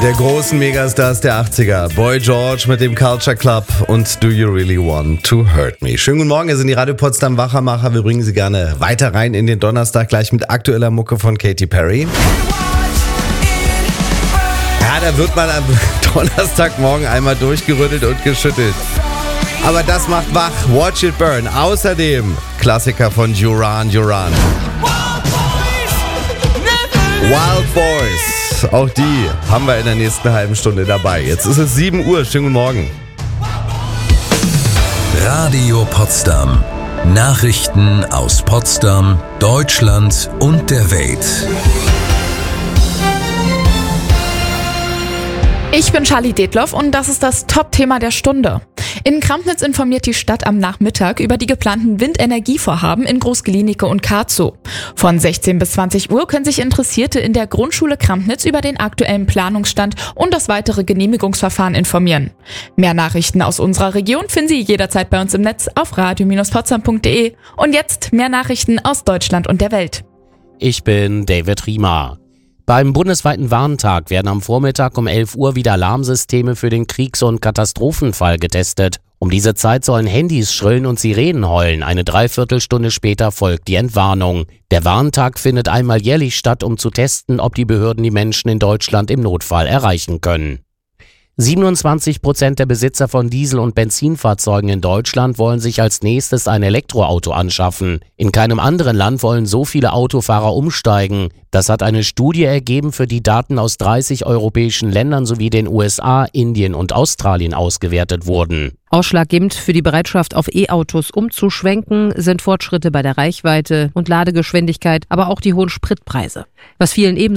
der großen Megastars der 80er. Boy George mit dem Culture Club und Do You Really Want to Hurt Me? Schönen guten Morgen, hier sind die Radio Potsdam Wachermacher. Wir bringen Sie gerne weiter rein in den Donnerstag, gleich mit aktueller Mucke von Katy Perry. Ja, da wird man am Donnerstagmorgen einmal durchgerüttelt und geschüttelt. Aber das macht wach. Watch It Burn. Außerdem Klassiker von Duran Duran. Wild Boys. Auch die haben wir in der nächsten halben Stunde dabei. Jetzt ist es 7 Uhr. Schönen guten Morgen. Radio Potsdam. Nachrichten aus Potsdam, Deutschland und der Welt. Ich bin Charlie Detloff und das ist das Top-Thema der Stunde. In Krampnitz informiert die Stadt am Nachmittag über die geplanten Windenergievorhaben in Groß-Glienicke und Karzow. Von 16 bis 20 Uhr können sich Interessierte in der Grundschule Krampnitz über den aktuellen Planungsstand und das weitere Genehmigungsverfahren informieren. Mehr Nachrichten aus unserer Region finden Sie jederzeit bei uns im Netz auf radio-potsdam.de. Und jetzt mehr Nachrichten aus Deutschland und der Welt. Ich bin David Riemer. Beim bundesweiten Warntag werden am Vormittag um 11 Uhr wieder Alarmsysteme für den Kriegs- und Katastrophenfall getestet. Um diese Zeit sollen Handys schrillen und Sirenen heulen. Eine Dreiviertelstunde später folgt die Entwarnung. Der Warntag findet einmal jährlich statt, um zu testen, ob die Behörden die Menschen in Deutschland im Notfall erreichen können. 27% der Besitzer von Diesel- und Benzinfahrzeugen in Deutschland wollen sich als nächstes ein Elektroauto anschaffen. In keinem anderen Land wollen so viele Autofahrer umsteigen. Das hat eine Studie ergeben, für die Daten aus 30 europäischen Ländern sowie den USA, Indien und Australien ausgewertet wurden. Ausschlaggebend für die Bereitschaft, auf E-Autos umzuschwenken, sind Fortschritte bei der Reichweite und Ladegeschwindigkeit, aber auch die hohen Spritpreise. Was vielen